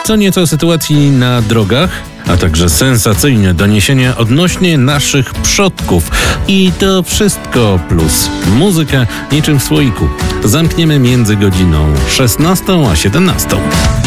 co nieco sytuacji na drogach, a także sensacyjne doniesienia odnośnie naszych przodków. I to wszystko plus muzyka niczym w słoiku. Zamkniemy między godziną 16 a 17.